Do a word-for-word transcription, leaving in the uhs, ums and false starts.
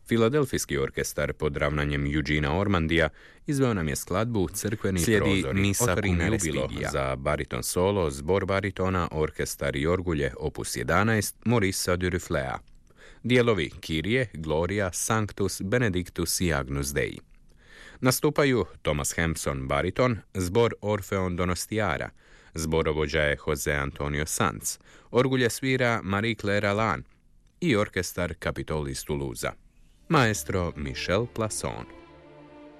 Filadelfijski orkestar pod ravnanjem Eugena Ormandija izveo nam je skladbu Crkveni prozori. Slijedi Misa cum jubilo za bariton solo, zbor baritona, orkestar i orgulje opus jedanaest Maurice Duruflea. Dijelovi Kyrie, Gloria, Sanctus, Benedictus i Agnus Dei. Nastupaju Thomas Hampson bariton, zbor Orfeon Donostiara, zborovođa je Jose Antonio Sanz, orgulje svira Marie-Claire Alain i orkestar Capitol iz Toulouse. Maestro Michel Plasson.